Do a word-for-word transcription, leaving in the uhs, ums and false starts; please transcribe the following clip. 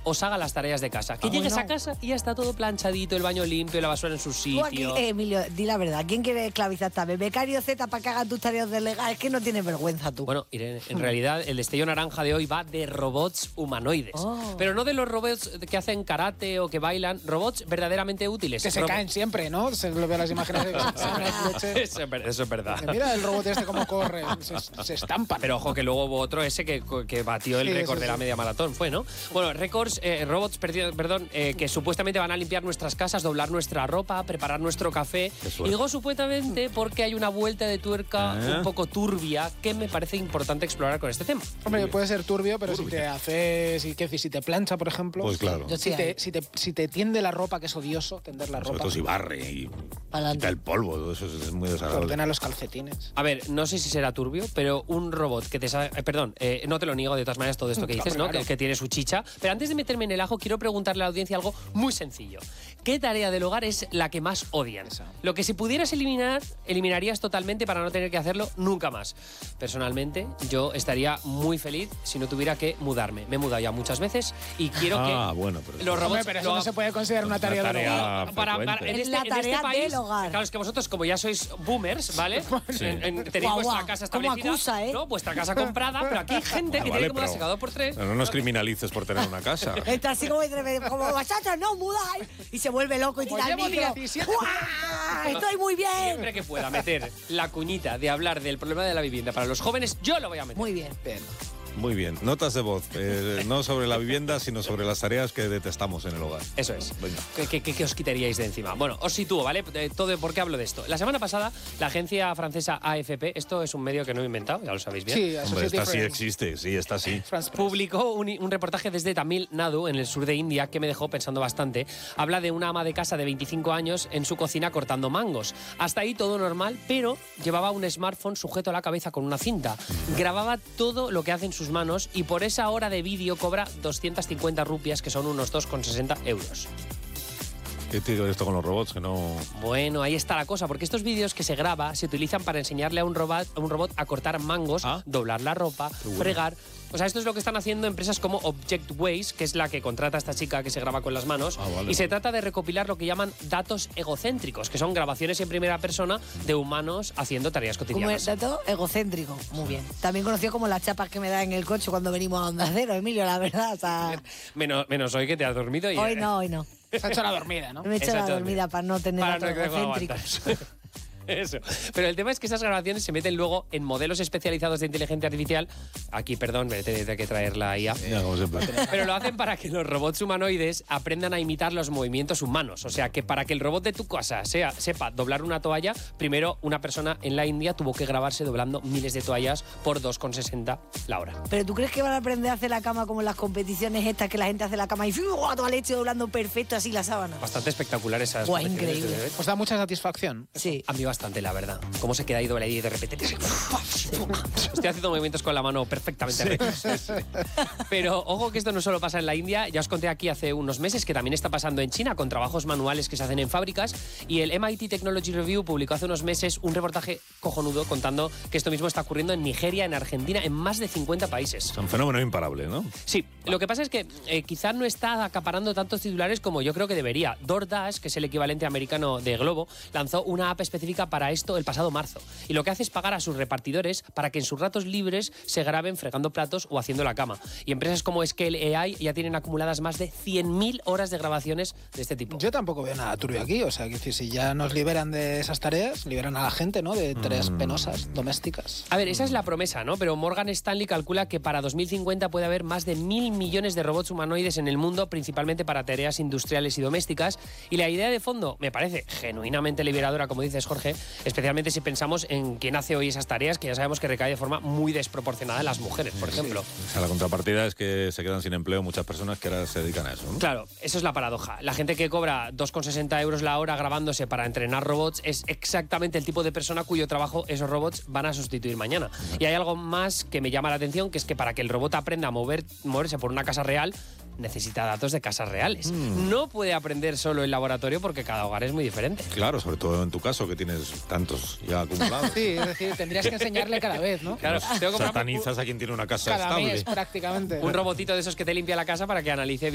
os haga las tareas de casa. Que ah, llegues bueno. a casa y ya está todo planchadito, el baño limpio, la basura en su sitio. Aquí, eh, Emilio, di la verdad, ¿quién quiere esclavizar también? Becario Z para que hagan tus tareas de legal, es que no tienes vergüenza tú. Bueno, Irene, en realidad el destello naranja de hoy va de robots humanoides. Oh. Pero no de los robots que hacen karate o que bailan, robots verdaderamente útiles. Que se Rob... caen siempre, ¿no? Se lo veo las imágenes de eso, es, eso es verdad. Mira el robot este cómo corre, se, se estampa. Pero ojo que luego hubo otro ese que, que batió el sí, récord de la media maratón, fue, ¿no? Bueno, récords, eh, robots, perdón, eh, que supuestamente van a limpiar nuestras casas, doblar nuestra ropa, preparar nuestro café. Y digo supuestamente porque hay una vuelta de tuerca ¿Eh? un poco turbia que me parece importante explorar con este tema. Hombre, puede ser turbio, pero turbio. si te haces, si, que, si te plancha, por ejemplo. Pues claro. Si te, si, te, si te tiende la ropa, que es odioso tender la Sobre ropa. todo si barre y quita el polvo, todo eso es muy desagradable. Ordena los calcetines. A ver, no sé si será turbio, pero un robot que te sabe, eh, perdón, eh, no te lo niego de todas maneras todo esto que dices, claro, ¿no? Claro. Que, que tiene su chicha. Pero antes de meterme en el ajo, quiero preguntarle a la audiencia algo muy sencillo. ¿Qué tarea del hogar es la que más odian? Esa. Lo que si pudieras eliminar, eliminarías totalmente para no tener que hacerlo nunca más. Personalmente, yo estaría muy feliz si no tuviera que mudarme. Me he mudado ya muchas veces y quiero que ah, bueno, pero los robots... Hombre, pero eso lo... no se puede considerar una tarea, una tarea del hogar. Para, para, en, este, la tarea en este país, del hogar. Claro, es que vosotros, como ya sois boomers, ¿vale? Sí. En, en, tenéis guau, vuestra casa establecida, como acusa, ¿eh? ¿no? Vuestra casa comprada, pero aquí hay gente ah, que vale, tiene como una secador por tres. No nos criminalices por tener una casa. Está así como, como vosotros no mudáis y se vuelve loco y tira el micro. Estoy muy bien. Siempre que pueda meter la cuñita de hablar del problema de la vivienda para los jóvenes, yo lo voy a meter. Muy bien. Bien. Muy bien. Notas de voz. Eh, no sobre la vivienda, sino sobre las tareas que detestamos en el hogar. Eso es. Venga. ¿Qué, qué, qué os quitaríais de encima? Bueno, os sitúo, ¿vale? Todo, ¿por qué hablo de esto? La semana pasada, la agencia francesa A F P, esto es un medio que no he inventado, ya lo sabéis bien. Sí, Hombre, esta sí existe, sí, esta sí. Publicó un, un reportaje desde Tamil Nadu, en el sur de India, que me dejó pensando bastante. Habla de una ama de casa de veinticinco años en su cocina cortando mangos. Hasta ahí todo normal, pero llevaba un smartphone sujeto a la cabeza con una cinta. Grababa todo lo que hace en sus manos y por esa hora de vídeo cobra doscientas cincuenta rupias, que son unos dos con sesenta euros. ¿Qué tiene que ver esto con los robots? Que no... Bueno, ahí está la cosa, porque estos vídeos que se graba se utilizan para enseñarle a un robot a, un robot a cortar mangos, ¿Ah? doblar la ropa, bueno. fregar... O sea, esto es lo que están haciendo empresas como Objectways, que es la que contrata a esta chica que se graba con las manos. Ah, vale, y vale. se trata de recopilar lo que llaman datos egocéntricos, que son grabaciones en primera persona de humanos haciendo tareas cotidianas. Como el dato egocéntrico, muy bien. También conocido como las chapas que me da en el coche cuando venimos a Onda Cero, Emilio, la verdad. O sea... menos, menos hoy que te has dormido. Y... Hoy no, hoy no. Se ha hecho la dormida, ¿no? Me he hecho la dormida para no tener para datos no egocéntricos. Eso. Pero el tema es que esas grabaciones se meten luego en modelos especializados de inteligencia artificial. Aquí, perdón, me tendré que traer la I A. Ya, como siempre. Pero lo hacen para que los robots humanoides aprendan a imitar los movimientos humanos. O sea, que para que el robot de tu casa sea, sepa doblar una toalla, primero una persona en la India tuvo que grabarse doblando miles de toallas por dos con sesenta la hora. ¿Pero tú crees que van a aprender a hacer la cama como en las competiciones estas que la gente hace la cama y ¡oh, toda leche doblando perfecto así la sábana? Bastante espectacular esas. Guau, increíble. ¿Os da mucha satisfacción? Sí. A mí bastante, la verdad. Cómo se queda ahí doble y de repente... Estoy haciendo movimientos con la mano perfectamente sí. rectos. Pero ojo que esto no solo pasa en la India. Ya os conté aquí hace unos meses que también está pasando en China con trabajos manuales que se hacen en fábricas. Y el M I T Technology Review publicó hace unos meses un reportaje cojonudo contando que esto mismo está ocurriendo en Nigeria, en Argentina, en más de cincuenta países. Es un fenómeno imparable, ¿no? Sí. Lo que pasa es que eh, quizá no está acaparando tantos titulares como yo creo que debería. DoorDash, que es el equivalente americano de Globo, lanzó una app específica para esto el pasado marzo. Y lo que hace es pagar a sus repartidores para que en sus ratos libres se graben fregando platos o haciendo la cama. Y empresas como Scale A I ya tienen acumuladas más de cien mil horas de grabaciones de este tipo. Yo tampoco veo nada turbio aquí. O sea, que decir, si ya nos liberan de esas tareas, liberan a la gente, ¿no? De tareas mm. penosas, domésticas. A ver, esa es la promesa, ¿no? Pero Morgan Stanley calcula que para dos mil cincuenta puede haber más de mil millones de robots humanoides en el mundo, principalmente para tareas industriales y domésticas. Y la idea de fondo me parece genuinamente liberadora, como dices, Jorge, especialmente si pensamos en quién hace hoy esas tareas, que ya sabemos que recae de forma muy desproporcionada en las mujeres, por ejemplo. Sí. O sea, la contrapartida es que se quedan sin empleo muchas personas que ahora se dedican a eso, ¿no? Claro, eso es la paradoja. La gente que cobra dos con sesenta euros la hora grabándose para entrenar robots es exactamente el tipo de persona cuyo trabajo esos robots van a sustituir mañana. Y hay algo más que me llama la atención, que es que para que el robot aprenda a mover, moverse por una casa real, necesita datos de casas reales. Mm. No puede aprender solo en laboratorio porque cada hogar es muy diferente. Claro, sobre todo en tu caso, que tienes tantos ya acumulados. Sí, es decir, tendrías que enseñarle cada vez, ¿no? Claro, tengo que satanizas a quien tiene una casa cada estable. Mes, prácticamente. Un robotito de esos que te limpia la casa para que analice